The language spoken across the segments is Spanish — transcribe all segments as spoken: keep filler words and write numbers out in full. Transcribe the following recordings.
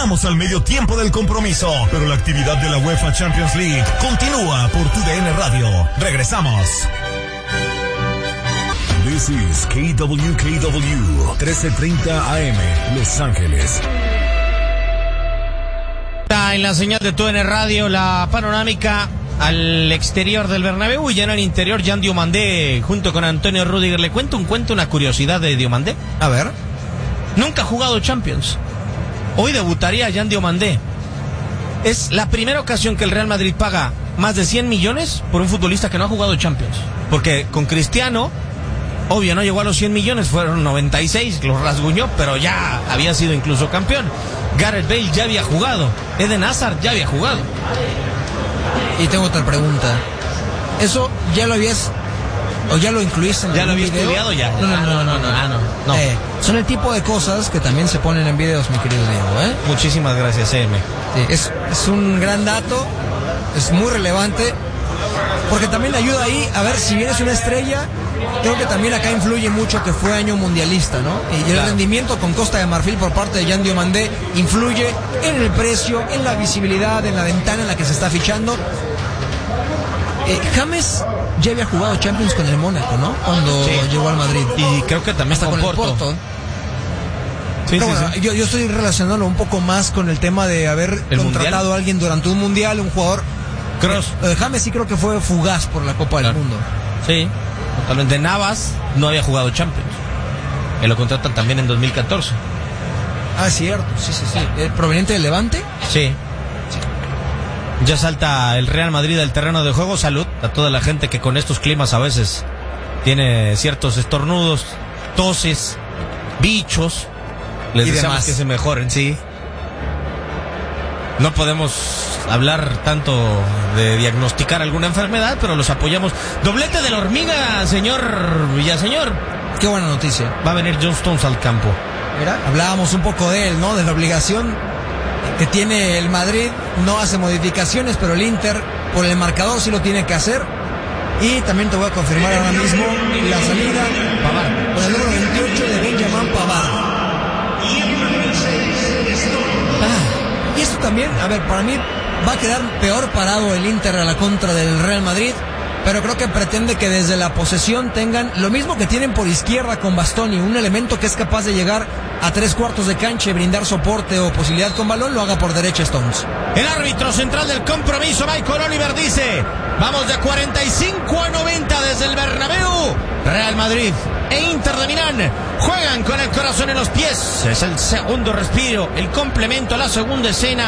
Llegamos al medio tiempo del compromiso, pero la actividad de la UEFA Champions League continúa por tu D N Radio. Regresamos. This is K W K W trece treinta A M, Los Ángeles. En la señal de tu D N Radio, la panorámica al exterior del Bernabéu, y ya en el interior, Jan Diomandé junto con Antonio Rüdiger. Le cuento un cuento, una curiosidad de Diomandé. A ver. Nunca ha jugado Champions. Hoy debutaría Jan Diomandé. Es la primera ocasión que el Real Madrid paga más de cien millones por un futbolista que no ha jugado Champions. Porque con Cristiano, obvio, no llegó a los cien millones, fueron noventa y seis, los rasguñó, pero ya había sido incluso campeón. Gareth Bale ya había jugado, Eden Hazard ya había jugado. Y tengo otra pregunta. ¿Eso ya lo habías o ya lo incluiste en ¿Ya lo había video? estudiado ya? No, no, no, no, no. Ah, no, no. Eh, son el tipo de cosas que también se ponen en videos, mi querido Diego, ¿eh? Muchísimas gracias, M. Sí, es, es un gran dato, es muy relevante, porque también le ayuda ahí a ver si bien es una estrella. Creo que también acá influye mucho que fue año mundialista, ¿no? Y el claro. rendimiento con Costa de Marfil por parte de Jan Diomandé influye en el precio, en la visibilidad, en la ventana en la que se está fichando. Eh, James ya había jugado Champions con el Mónaco, ¿no? Cuando sí. llegó al Madrid. Y creo que también hasta con, con Porto. el Porto. Sí, Pero sí, bueno, sí. Yo, yo estoy relacionándolo un poco más con el tema de haber ¿El contratado mundial? a alguien durante un mundial, un jugador. Kroos. Eh, James sí creo que fue fugaz por la Copa Claro. del Mundo. Sí, totalmente. Navas no había jugado Champions. Que lo contratan también en dos mil catorce. Ah, cierto, sí, sí, sí. ¿Eh, ¿Proveniente del Levante? Sí. Ya salta el Real Madrid al terreno de juego. Salud a toda la gente que con estos climas a veces tiene ciertos estornudos, toses, bichos. Les Y deseamos demás. que se mejoren, sí. No podemos hablar tanto de diagnosticar alguna enfermedad, pero los apoyamos. Doblete de la hormiga, señor Villaseñor. Qué buena noticia. Va a venir John Stones al campo. Mira, hablábamos un poco de él, ¿no? De la obligación que tiene el Madrid. No hace modificaciones, pero el Inter, por el marcador, sí lo tiene que hacer. Y también te voy a confirmar ahora mismo la salida Pavard. con el número veintiocho de Benjamin Pavard. Ah, y esto también, a ver, para mí va a quedar peor parado el Inter a la contra del Real Madrid, pero creo que pretende que desde la posesión tengan lo mismo que tienen por izquierda con Bastoni, un elemento que es capaz de llegar a tres cuartos de cancha y brindar soporte o posibilidad con balón, lo haga por derecha Stones. El árbitro central del compromiso, Michael Oliver, dice: vamos de cuarenta y cinco a noventa desde el Bernabéu. Real Madrid e Inter de Milán juegan con el corazón en los pies. Es el segundo respiro, el complemento a la segunda escena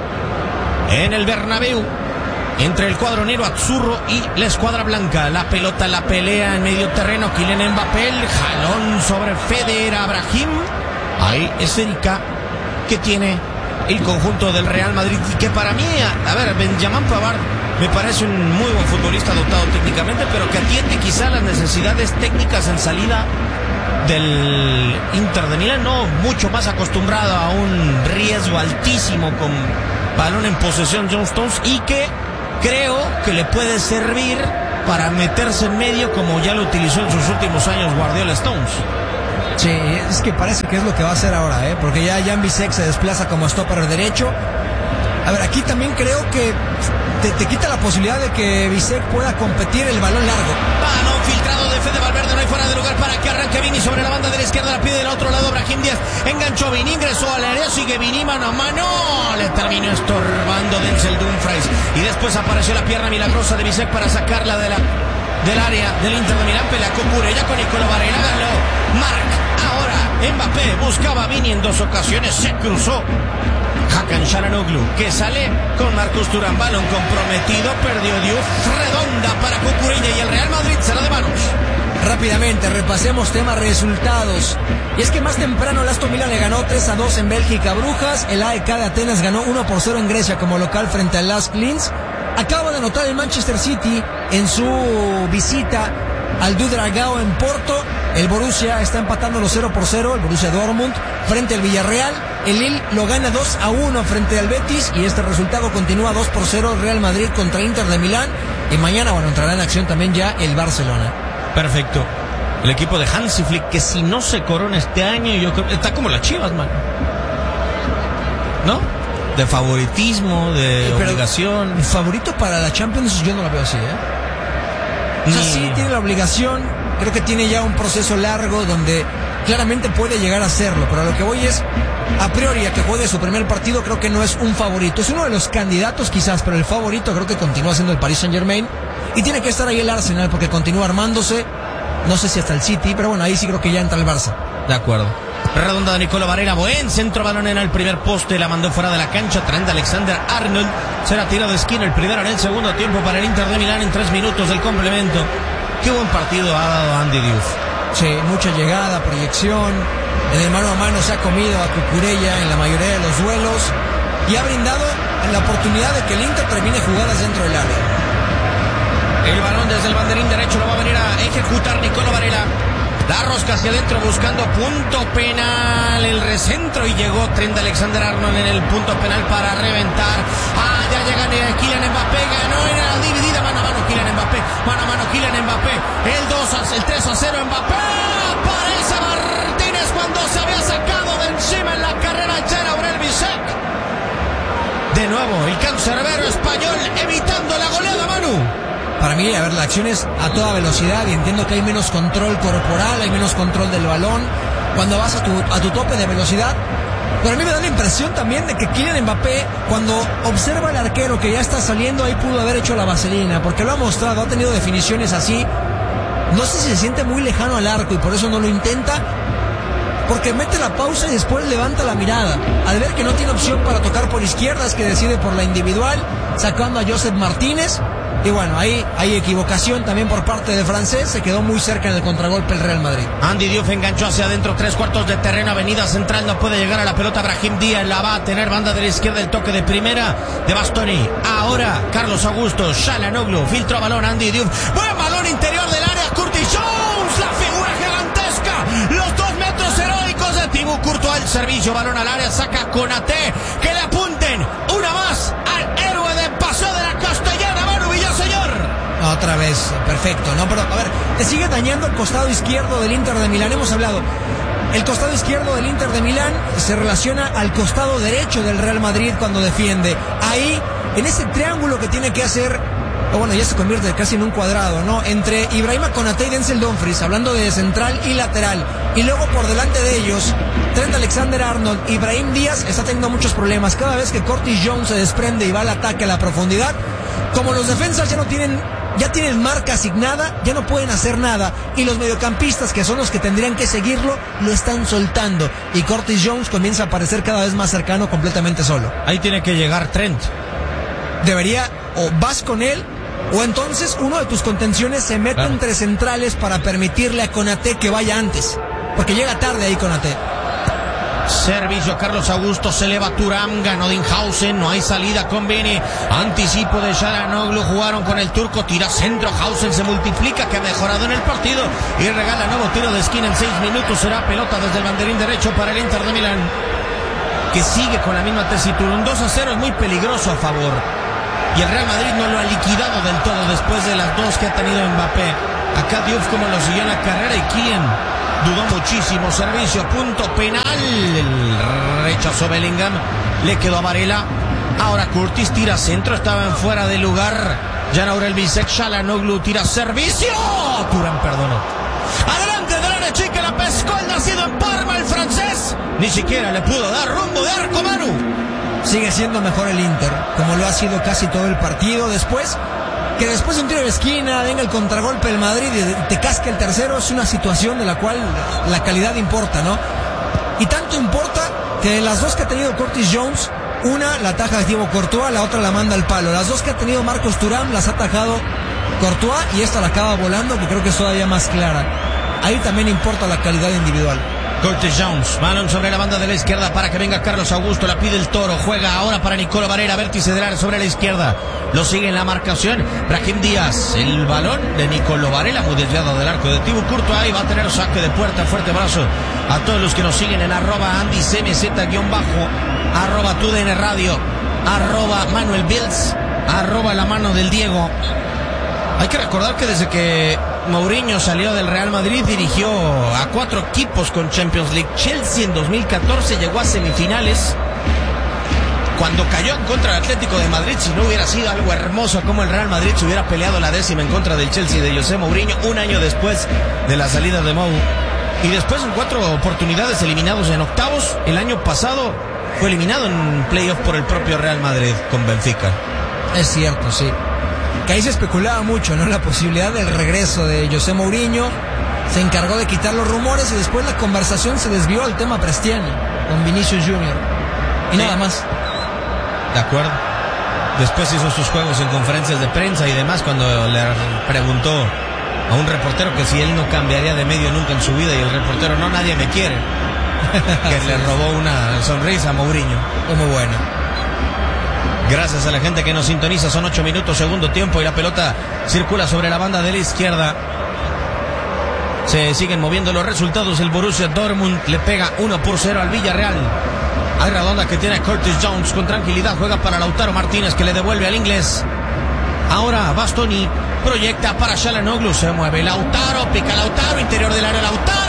en el Bernabéu entre el cuadro negro azzurro y la escuadra blanca. La pelota, la pelea en medio terreno. Kylian Mbappé, el jalón sobre Feder Abrahim. Ahí es Erika que tiene el conjunto del Real Madrid, y que para mí, a, a ver, Benjamin Pavard me parece un muy buen futbolista dotado técnicamente, pero que atiende quizá las necesidades técnicas en salida del Inter de Milán, no mucho más acostumbrado a un riesgo altísimo con balón en posesión John Stones, y que creo que le puede servir para meterse en medio como ya lo utilizó en sus últimos años Guardiola Stones. Sí, es que parece que es lo que va a hacer ahora, ¿eh? Porque ya Jan Bisek se desplaza como stopper derecho. A ver, aquí también creo que te, te quita la posibilidad de que Bisek pueda competir el balón largo. Balón filtrado de Fede Valverde, no hay fuera de lugar para que arranque Vini sobre la banda de la izquierda, la pide del otro lado Brahim Díaz, enganchó Vini, ingresó al área, sigue Vini mano a mano, le terminó estorbando Denzel Dumfries, y después apareció la pierna milagrosa de Bisek para sacarla de la, del área del Inter de Milán. Pelea con Burella, con Nicolò Varela, ganó Marc. Ahora Mbappé buscaba a Vini en dos ocasiones, se cruzó Hakan Çalhanoğlu, que sale con Marcus Thuram, balón comprometido, perdió Diouf, redonda para Cucurella, y el Real Madrid será de manos. Rápidamente, repasemos temas resultados. Y es que más temprano el Aston Villa le ganó tres a dos en Bélgica a Brujas, el A E K de Atenas ganó uno por cero en Grecia como local frente al Las Linz. Acaba de anotar el Manchester City en su visita al Dragao en Porto. El Borussia está empatando los cero por cero, el Borussia Dortmund frente al Villarreal. El Lille lo gana dos a uno frente al Betis, y este resultado continúa dos por cero Real Madrid contra Inter de Milán. Y mañana, bueno, entrará en acción también ya el Barcelona. Perfecto. El equipo de Hansi Flick, que si no se corona este año, yo creo está como las Chivas, man. ¿no? De favoritismo, de Pero obligación. Favorito para la Champions yo no lo veo así, ¿eh? O sea, Ni- sí tiene la obligación, creo que tiene ya un proceso largo donde claramente puede llegar a hacerlo, pero a lo que voy es, a priori, a que juegue su primer partido, creo que no es un favorito. Es uno de los candidatos quizás, pero el favorito creo que continúa siendo el Paris Saint-Germain. Y tiene que estar ahí el Arsenal porque continúa armándose. No sé si hasta el City, pero bueno, ahí sí creo que ya entra el Barça. De acuerdo. Redonda de Nicolo Varela, buen centro, balón en el primer poste, la mandó fuera de la cancha. Trent Alexander-Arnold será tiro de esquina, el primero en el segundo tiempo para el Inter de Milán en tres minutos del complemento. Qué buen partido ha dado Andy Diouf. Sí, mucha llegada, proyección. En el mano a mano se ha comido a Cucurella en la mayoría de los duelos y ha brindado en la oportunidad de que el Inter termine jugadas dentro del área. El balón desde el banderín derecho lo va a venir a ejecutar Nicolo Varela. La rosca hacia adentro buscando punto penal, el recentro, y llegó Trent Alexander-Arnold en el punto penal para reventar. Ah, ya llega Kylian Mbappé, ganó en la dividida, mano a mano Kylian Mbappé, mano a mano Kylian Mbappé, el dos a, el tres a cero Mbappé, aparece Martínez cuando se había sacado de encima en la carrera Jan Aurel Bisek. De nuevo el cancerbero español evitando la goleada, Manu. Para mí, a ver, la acción es a toda velocidad y entiendo que hay menos control corporal, hay menos control del balón cuando vas a tu, a tu tope de velocidad. Pero a mí me da la impresión también de que Kylian Mbappé, cuando observa al arquero que ya está saliendo, ahí pudo haber hecho la vaselina, porque lo ha mostrado, ha tenido definiciones así. No sé si se siente muy lejano al arco y por eso no lo intenta, porque mete la pausa y después levanta la mirada. Al ver que no tiene opción para tocar por izquierda, es que decide por la individual, sacando a Josep Martínez. Y bueno, ahí hay equivocación también por parte del francés. Se quedó muy cerca en el contragolpe el Real Madrid. Andy Diouf enganchó hacia adentro, tres cuartos de terreno, avenida central, no puede llegar a la pelota. Brahim Díaz la va a tener, banda de la izquierda, el toque de primera de Bastoni. Ahora Carlos Augusto, Çalhanoğlu, filtró balón, Andy Diouf, buen balón interior del área, Curtis Jones, la figura gigantesca, los dos metros heroicos de Thibaut Courtois, el servicio, balón al área, saca Konaté, que le apunten una más al héroe de Paseo de la Castellana, Manu Villaseñor. Otra vez, perfecto, ¿no? Pero, a ver, te sigue dañando el costado izquierdo del Inter de Milán. Hemos hablado, el costado izquierdo del Inter de Milán se relaciona al costado derecho del Real Madrid cuando defiende. Ahí, en ese triángulo que tiene que hacer, o bueno, ya se convierte casi en un cuadrado, ¿no? Entre Ibrahima Konaté y Denzel Dumfries, hablando de central y lateral. Y luego por delante de ellos, Trent Alexander-Arnold, Ibrahim Díaz está teniendo muchos problemas. Cada vez que Curtis Jones se desprende y va al ataque a la profundidad, como los defensas ya no tienen, ya tienen marca asignada, ya no pueden hacer nada, y los mediocampistas, que son los que tendrían que seguirlo, lo están soltando, y Curtis Jones comienza a aparecer cada vez más cercano, completamente solo. Ahí tiene que llegar Trent. Debería, o vas con él, o entonces uno de tus contenciones se mete Claro. entre centrales para permitirle a Konaté que vaya antes, porque llega tarde ahí Konaté. Servicio Carlos Augusto, se eleva Thuram, ganó Dinhausen, no hay salida con Bene, anticipo de Çalhanoğlu, jugaron con el turco, tira centro, Hausen se multiplica, que ha mejorado en el partido y regala nuevo tiro de esquina en seis minutos, será pelota desde el banderín derecho para el Inter de Milán, que sigue con la misma tesitura. Un dos a cero es muy peligroso a favor, y el Real Madrid no lo ha liquidado del todo después de las dos que ha tenido Mbappé. Acá Diouf como lo siguió en la carrera, y Kylian dudó muchísimo. Servicio, punto penal, el rechazó Bellingham, le quedó a Varela. Ahora Curtis tira centro, estaba en fuera de lugar Jan Aurel Bisek. Çalhanoğlu tira servicio, Thuram perdonó. Adelante de la chica, la pescó el nacido en Parma, el francés, ni siquiera le pudo dar rumbo de arco, Manu. Sigue siendo mejor el Inter, como lo ha sido casi todo el partido. Después, que después de un tiro de esquina venga el contragolpe del Madrid y te casque el tercero, es una situación de la cual la calidad importa, ¿no? Y tanto importa que las dos que ha tenido Curtis Jones, una la ataja de Thibaut Courtois, la otra la manda al palo. Las dos que ha tenido Marcos Thuram las ha atajado Courtois, y esta la acaba volando, que creo que es todavía más clara. Ahí también importa la calidad individual. Curtis Jones, balón sobre la banda de la izquierda para que venga Carlos Augusto, la pide el Toro, juega ahora para Nicolo Varela, vértice del área sobre la izquierda, lo sigue en la marcación Brahim Díaz, el balón de Nicolo Varela, muy desviado del arco de Thibaut Courtois, ahí va a tener saque de puerta. Fuerte abrazo a todos los que nos siguen en arroba Andy C M Z guión bajo, arroba Tu D N Radio, arroba Manuel Bills, arroba La Mano del Diego. Hay que recordar que desde que Mourinho salió del Real Madrid dirigió a cuatro equipos con Champions League. Chelsea en dos mil catorce llegó a semifinales. cuando cayó en contra del Atlético de Madrid, si no hubiera sido algo hermoso como el Real Madrid se hubiera peleado la décima en contra del Chelsea de José Mourinho un año después de la salida de Mou. Y después en cuatro oportunidades eliminados en octavos, el año pasado fue eliminado en playoff por el propio Real Madrid con Benfica. Es cierto, sí. Que ahí se especulaba mucho, ¿no? La posibilidad del regreso de José Mourinho. Se encargó de quitar los rumores y después la conversación se desvió al tema Prestiani con Vinicius junior Y sí. Nada más. De acuerdo. Después hizo sus juegos en conferencias de prensa y demás cuando le preguntó a un reportero que si él no cambiaría de medio nunca en su vida y el reportero, no, nadie me quiere. Que sí. Le robó una sonrisa a Mourinho. Muy buena. Gracias a la gente que nos sintoniza, son ocho minutos, segundo tiempo y la pelota circula sobre la banda de la izquierda. Se siguen moviendo los resultados. El Borussia Dortmund le pega uno por cero al Villarreal. Hay redonda que tiene Curtis Jones con tranquilidad. Juega para Lautaro Martínez que le devuelve al inglés. Ahora Bastoni proyecta para Çalhanoğlu. Se mueve Lautaro, pica Lautaro, interior del área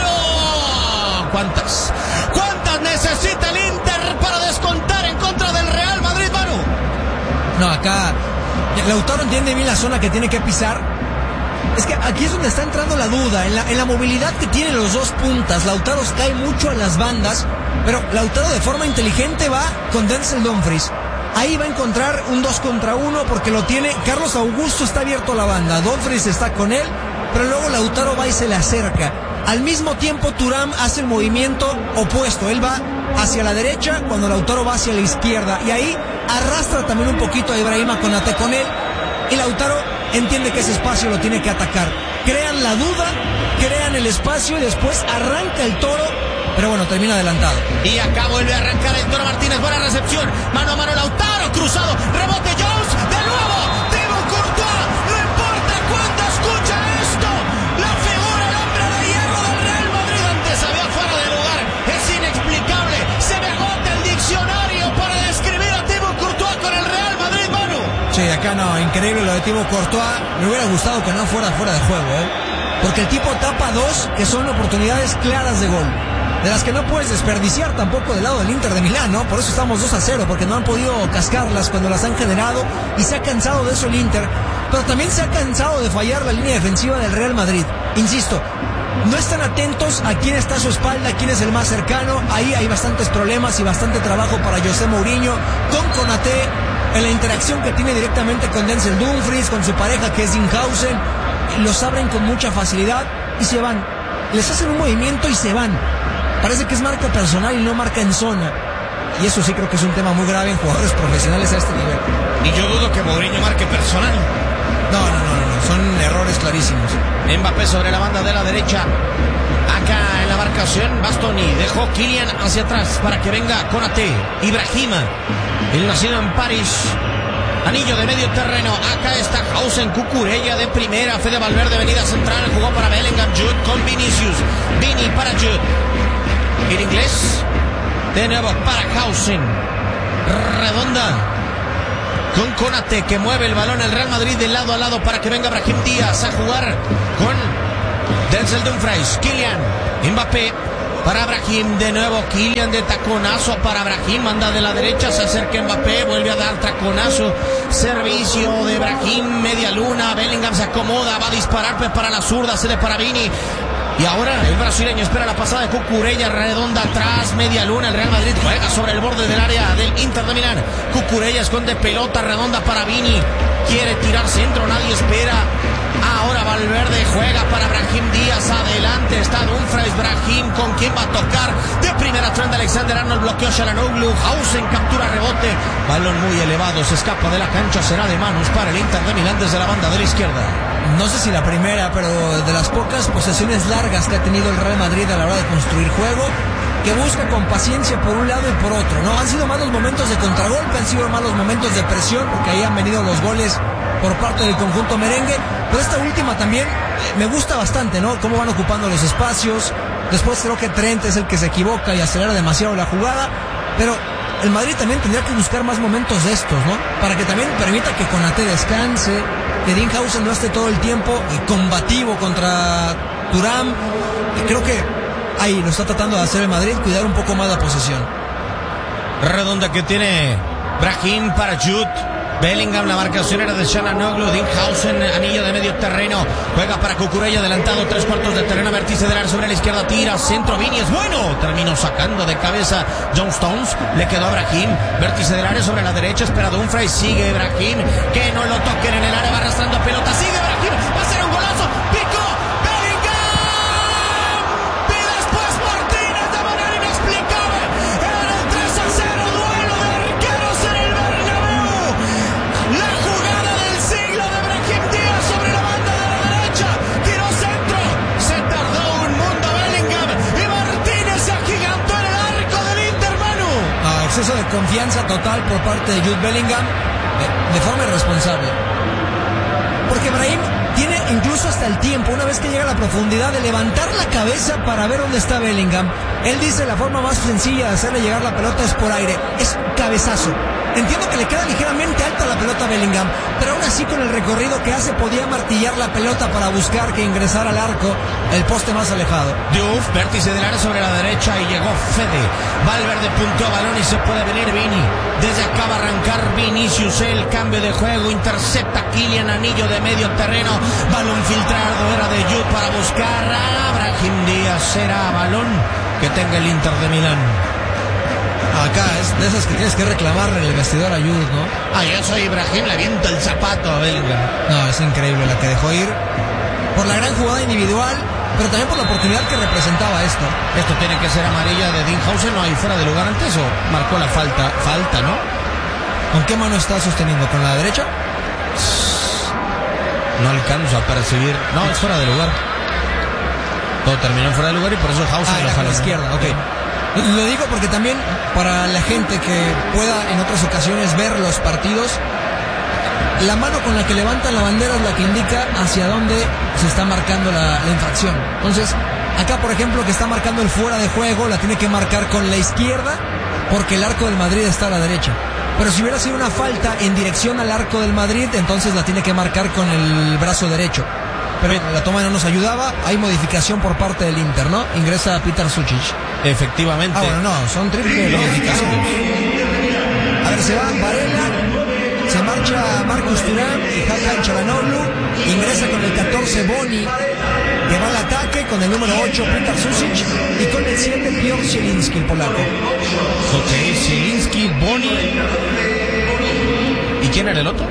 Lautaro. ¿Cuántas? ¿Cuántas necesita el Inter para descontar en contra del Real Madrid, Manu? No, acá Lautaro entiende bien la zona que tiene que pisar. Es que aquí es donde está entrando la duda, en la, en la movilidad que tienen los dos puntas. Lautaro cae mucho a las bandas, pero Lautaro de forma inteligente va con Denzel Dumfries. Ahí va a encontrar un dos contra uno porque lo tiene. Carlos Augusto está abierto a la banda, Dumfries está con él, pero luego Lautaro va y se le acerca. Al mismo tiempo Thuram hace el movimiento opuesto, él va hacia la derecha cuando Lautaro va hacia la izquierda y ahí arrastra también un poquito a Ibrahima Konate con él y Lautaro entiende que ese espacio lo tiene que atacar. Crean la duda, crean el espacio y después arranca el Toro, pero bueno, termina adelantado. Y acá vuelve a arrancar el Toro Martínez, buena recepción, mano a mano Lautaro, cruzado, rebote Jones, de nuevo, Thibaut Courtois, no importa cuándo escucha esto, la figura, el hombre de hierro del Real Madrid, antes había fuera de lugar, es inexplicable, se me agota el diccionario para describir a Thibaut Courtois con el Real Madrid, Manu. Sí, acá no, increíble lo de Thibaut Courtois. Me hubiera gustado que no fuera fuera de juego, ¿eh? Porque el tipo tapa dos que son oportunidades claras de gol, de las que no puedes desperdiciar tampoco del lado del Inter de Milán, ¿no? Por eso estamos dos a cero, porque no han podido cascarlas cuando las han generado y se ha cansado de eso el Inter, pero también se ha cansado de fallar la línea defensiva del Real Madrid. Insisto, no están atentos a quién está a su espalda, quién es el más cercano. Ahí hay bastantes problemas y bastante trabajo para José Mourinho con Konate, en la interacción que tiene directamente con Denzel Dumfries, con su pareja que es Dinghausen. Los abren con mucha facilidad y se van. Les hacen un movimiento y se van. Parece que es marca personal y no marca en zona. Y eso sí creo que es un tema muy grave en jugadores profesionales a este nivel. Y yo dudo que Mourinho marque personal. No, no, no, no, son errores clarísimos. Mbappé sobre la banda de la derecha. Acá en la marcación, Bastoni dejó Kylian hacia atrás para que venga Konate. Ibrahima, el nacido en París. Anillo de medio terreno, acá está Hausen, Cucurella de primera, Fede Valverde, avenida central, jugó para Bellingham, Jude con Vinicius, Vini para Jude, el inglés, de nuevo para Hausen, redonda, con Konate que mueve el balón al Real Madrid de lado a lado para que venga Brahim Díaz a jugar con Denzel Dumfries, Kylian, Mbappé, para Brahim, de nuevo Kylian de taconazo para Brahim, manda de la derecha, se acerca Mbappé, vuelve a dar taconazo, servicio de Brahim, media luna, Bellingham se acomoda, va a disparar pues para la zurda, cede para Vini, y ahora el brasileño espera la pasada de Cucurella, redonda atrás, media luna, el Real Madrid juega sobre el borde del área del Inter de Milán, Cucurella esconde pelota, redonda para Vini, quiere tirar centro, nadie espera. Ahora Valverde juega para Brahim Díaz, adelante está Dumfries, Brahim con quien va a tocar de primera Trent Alexander-Arnold, bloqueó Çalhanoğlu, Hausen captura rebote, balón muy elevado, se escapa de la cancha, será de manos para el Inter de Milán desde la banda de la izquierda. No sé si la primera, pero de las pocas posesiones largas que ha tenido el Real Madrid a la hora de construir juego, que busca con paciencia por un lado y por otro, ¿no? Han sido malos momentos de contragolpe, han sido malos momentos de presión, porque ahí han venido los goles por parte del conjunto merengue, pero esta última también me gusta bastante, ¿no? Cómo van ocupando los espacios. Después creo que Trent es el que se equivoca y acelera demasiado la jugada, pero el Madrid también tendría que buscar más momentos de estos, ¿no? Para que también permita que Konate descanse, que Dinghausen no esté todo el tiempo combativo contra Thuram. Creo que ahí lo está tratando de hacer el Madrid, cuidar un poco más la posesión. Redonda que tiene Brahim para Jude Bellingham, la marcación era de Çalhanoğlu. Dinghausen, anillo de medio terreno, juega para Cucurella, adelantado tres cuartos de terreno, vértice del área sobre la izquierda, tira, centro, Vini es bueno, terminó sacando de cabeza John Stones, le quedó a Brahim, vértice del área sobre la derecha, espera Dumfries, sigue Brahim, que no lo toquen en el área, va arrastrando pelota, sigue Brahim, va a ser un golazo, picó Bellingham, y después Martínez de manera inexplicable, en el tres a cero, duelo de arqueros en el Bernabéu, la jugada del siglo de Brahim Díaz sobre la banda de la derecha, tiró centro, se tardó un mundo Bellingham, y Martínez se agigantó en el arco del Inter, Manu. Ah, exceso de confianza total por parte de Jude Bellingham, de, de forma irresponsable. Porque Brahim tiene incluso hasta el tiempo, una vez que llega a la profundidad, de levantar la cabeza para ver dónde está Bellingham. Él dice la forma más sencilla de hacerle llegar la pelota es por aire, es cabezazo. Entiendo que le queda ligeramente alta la pelota a Bellingham, pero aún así con el recorrido que hace podía martillar la pelota para buscar que ingresara al arco, el poste más alejado. Diouf, vértice del área sobre la derecha y llegó Fede. Valverde punteó balón y se puede venir Vini. Desde acá va a arrancar Vinicius, el cambio de juego, intercepta Kylian, anillo de medio terreno, balón filtrado, era de Jude para buscar a Brahim Díaz, será balón que tenga el Inter de Milán. Acá es de esas que tienes que reclamar en el vestidor a Jude, ¿no? Ah, yo soy Ibrahim, le aviento el zapato a Bellingham. No, es increíble la que dejó ir por la gran jugada individual, pero también por la oportunidad que representaba esto. Esto tiene que ser amarilla de Dinghausen, no hay fuera de lugar ante eso. Marcó la falta, falta, ¿no? ¿Con qué mano está sosteniendo? ¿Con la derecha? No alcanzo a percibir. No, es fuera de lugar. Todo terminó fuera de lugar y por eso Hausen ah, lo con jaló. la izquierda, ok. Lo digo porque también para la gente que pueda en otras ocasiones ver los partidos, la mano con la que levantan la bandera es la que indica hacia dónde se está marcando la, la infracción. Entonces, acá por ejemplo que está marcando el fuera de juego, la tiene que marcar con la izquierda porque el arco del Madrid está a la derecha. Pero si hubiera sido una falta en dirección al arco del Madrid, entonces la tiene que marcar con el brazo derecho. Pero la toma no nos ayudaba, hay modificación por parte del Inter, ¿no? Ingresa Petar Sučić. Efectivamente. Ah, bueno, no, son triple modificaciones. A ver, se va Varela, se marcha Marcus Thuram y Hakan Çalhanoğlu, ingresa con el catorce Boni, que va al ataque, con el número ocho Petar Sušić y con el siete Piotr Zielinski, el polaco. Ok, Zielinski, Boni. ¿Y quién era el otro?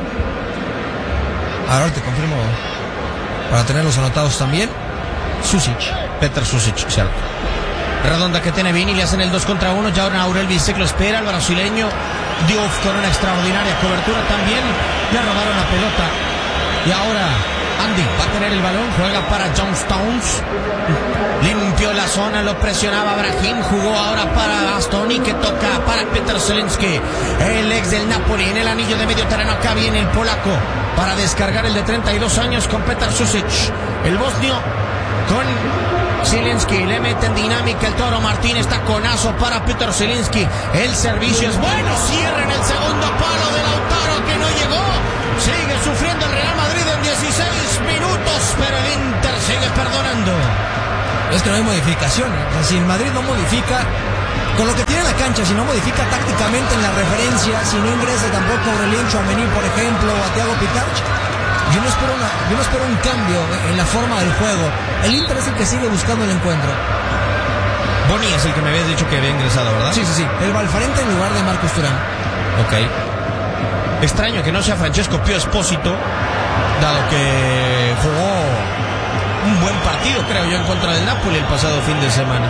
Ahora te confirmo para tenerlos anotados también. Sušić. Petar Sušić, cierto. Redonda que tiene Vini, le hacen el dos contra uno, ya ahora Aurel Bisek lo espera, el brasileño Diouf con una extraordinaria cobertura también, le robaron la pelota y ahora Andy va a tener el balón, juega para John Stones, limpió la zona, lo presionaba Brahim, jugó ahora para Bastoni que toca para Petar Zielinski, el ex del Napoli en el anillo de medio terreno, acá viene el polaco para descargar el de treinta y dos años con Petar Sušić, el bosnio con Zielinski, le mete en dinámica el Toro Martínez, taconazo para Petar Zielinski, el servicio es bueno, cierra en el segundo palo de Lautaro que no llegó, sigue sufriendo el Real Madrid en dieciséis minutos, pero el Inter sigue perdonando. Es que no hay modificación, o sea, si el Madrid no modifica con lo que tiene en la cancha, si no modifica tácticamente en la referencia, si no ingresa tampoco Aurelien Tchouaméni, por ejemplo, o a Thiago Pitarch, Yo no, espero una, yo no espero un cambio en la forma del juego. El Inter es el que sigue buscando el encuentro. Boni es el que me habías dicho que había ingresado, ¿verdad? Sí, sí, sí. Él va al frente en lugar de Marcus Thuram. Ok. Extraño que no sea Francesco Pio Esposito, dado que jugó un buen partido, creo yo, en contra del Napoli el pasado fin de semana.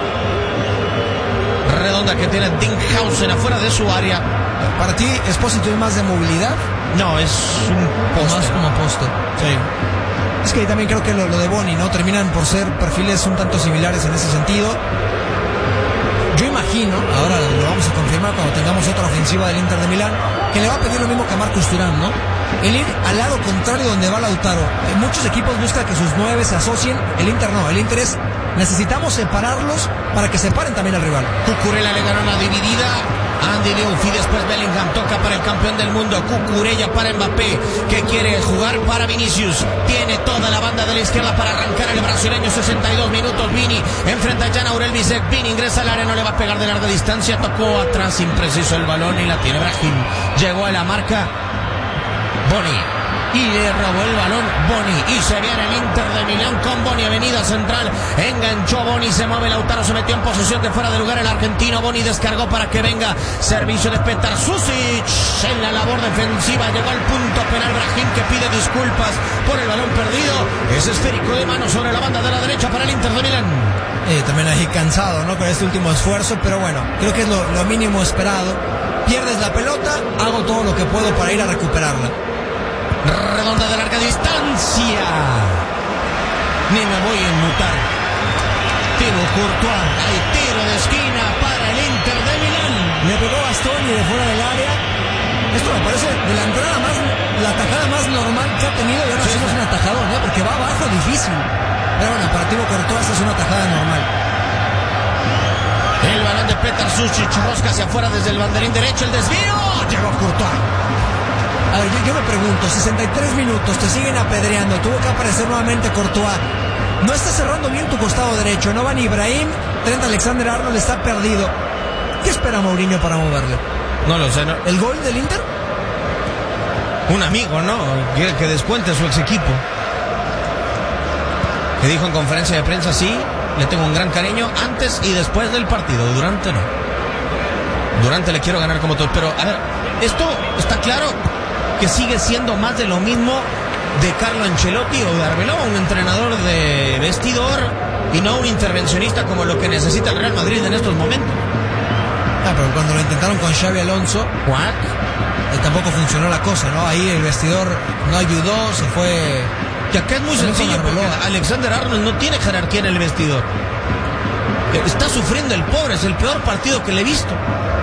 Redonda que tiene Dinghausen afuera de su área. Para ti, Esposito es más de movilidad. No, es un poste. Más como poste. Sí. Es que también creo que lo, lo de Boni, ¿no? Terminan por ser perfiles un tanto similares en ese sentido. Yo imagino, ahora lo vamos a confirmar cuando tengamos otra ofensiva del Inter de Milán, que le va a pedir lo mismo que a Marcus Thuram, ¿no? El ir al lado contrario donde va Lautaro. En muchos equipos buscan que sus nueve se asocien, el Inter no, el Inter es, necesitamos separarlos para que separen también al rival. Cucurella le ganó una dividida, Andy Diouf y después Bellingham. Toca para el campeón del mundo. Cucurella para Mbappé, que quiere jugar para Vinicius. Tiene toda la banda de la izquierda para arrancar el brasileño. sesenta y dos minutos. Vini enfrenta a Jan Aurel Bisek. Vini ingresa al área, no le va a pegar de larga distancia. Tocó atrás, impreciso el balón y la tiene Brahim. Llegó a la marca Boni y le robó el balón Boni, y se viene el Inter de Milán con Boni, avenida central, enganchó Boni, se mueve Lautaro, se metió en posesión de fuera de lugar el argentino. Boni descargó para que venga servicio de Petar Susic en la labor defensiva. Llegó al punto penal Brahim, que pide disculpas por el balón perdido. Es esférico de mano sobre la banda de la derecha para el Inter de Milán. Eh, también ahí cansado, ¿no? Con este último esfuerzo, pero bueno, creo que es lo, lo mínimo esperado. Pierdes la pelota, hago todo lo que puedo para ir a recuperarla. Redonda de larga distancia. Ni me voy a inmutar. Thibaut Courtois. Hay tiro de esquina para el Inter de Milán. Le pegó Bastoni de fuera del área. Esto me parece de la entrada más, la tajada más normal que ha tenido. Y ahora sí no es un atajador, ¿no? Porque va abajo difícil. Pero bueno, para Thibaut Courtois es una tajada normal. El balón de Petar Susic, rosca hacia afuera desde el banderín derecho. El desvío. Llegó Courtois. A ver, yo, yo me pregunto, sesenta y tres minutos, te siguen apedreando, tuvo que aparecer nuevamente Courtois. No está cerrando bien tu costado derecho, no va ni Ibrahim, Trent Alexander-Arnold está perdido. ¿Qué espera Mourinho para moverle? No lo sé, ¿no? ¿El gol del Inter? Un amigo, ¿no? Quiere que descuente su ex equipo. Que dijo en conferencia de prensa, sí, le tengo un gran cariño antes y después del partido, durante no. Durante le quiero ganar como todo, pero a ver, esto está claro que sigue siendo más de lo mismo de Carlo Ancelotti o de Arbeloa, un entrenador de vestidor y no un intervencionista como lo que necesita el Real Madrid en estos momentos. Ah, pero cuando lo intentaron con Xabi Alonso, ¿What? Eh, tampoco funcionó la cosa, ¿no? Ahí el vestidor no ayudó, se fue... Que acá es muy sencillo, porque Alexander Arnold no tiene jerarquía en el vestidor. Está sufriendo el pobre, es el peor partido que le he visto.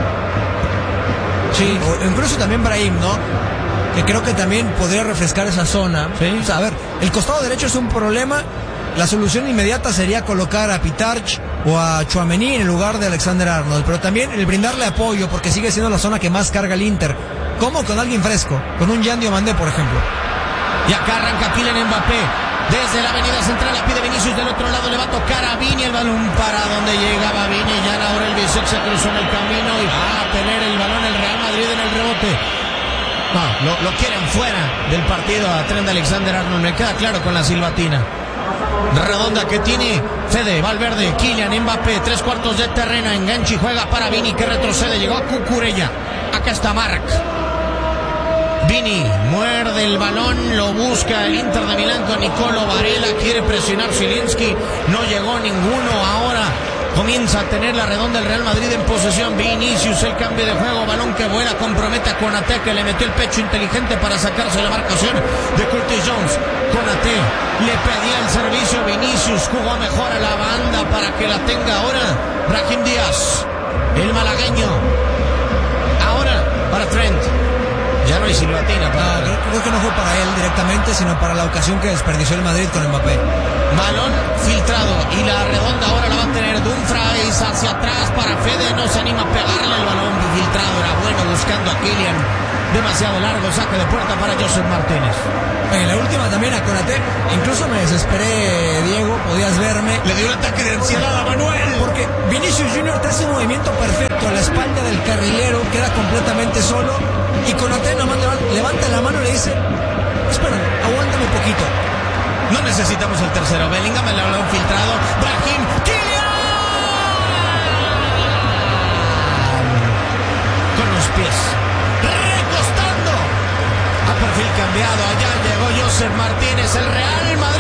Sí, o incluso también Brahim, ¿no? Que creo que también podría refrescar esa zona. Sí. O sea, a ver, el costado derecho es un problema. La solución inmediata sería colocar a Pitarch o a Tchouaméni en el lugar de Alexander Arnold, pero también el brindarle apoyo, porque sigue siendo la zona que más carga el Inter. ¿Cómo? Con alguien fresco, con un Yan Diomandé, por ejemplo. Y acá arranca Kylian Mbappé. Desde la avenida central la pide Vinicius, del otro lado le va a tocar a Vini, el balón para donde llegaba Vini. Ya ahora el Bisek se cruzó en el camino y va a tener el balón el Real Madrid en el rebote. No, lo, lo quieren fuera del partido a Trent Alexander-Arnold, me queda claro con la silbatina. Redonda que tiene Fede Valverde, Kylian Mbappé, tres cuartos de terreno, engancha y juega para Vini, que retrocede, llegó a Cucurella. Acá está Marc. Vini muerde el balón, lo busca el Inter de Milán con Nicolo Varela, quiere presionar Zielinski, no llegó ninguno. Ahora comienza a tener la redonda el Real Madrid en posesión. Vinicius, el cambio de juego, balón que vuela, compromete a Konaté, que le metió el pecho inteligente para sacarse la marcación de Curtis Jones. Konaté le pedía el servicio, Vinicius jugó mejor a la banda para que la tenga ahora Brahim Díaz, el malagueño. Ahora para Trent. Ya no hay silbatina para... No, creo, creo que no fue para él directamente, sino para la ocasión que desperdició el Madrid con Mbappé. Balón filtrado y la redonda ahora la va a tener Dumfries hacia atrás para Fede, no se anima a pegarle el balón filtrado, era bueno buscando a Kylian, demasiado largo, saque de puerta para Joseph Martínez. En la última también a Konaté, incluso me desesperé, Diego, podías verme. Le dio un ataque de ansiedad a Manuel. Porque Vinicius Junior te hace un movimiento perfecto a la espalda del carrilero, queda completamente solo, y Konaté nomás levanta la mano y le dice, espera, aguántame un poquito. No necesitamos el tercero. Bellingham, el balón filtrado. Brahim, Kylian. Con los pies. Recostando. A perfil cambiado. Allá llegó Joseph Martínez. El Real Madrid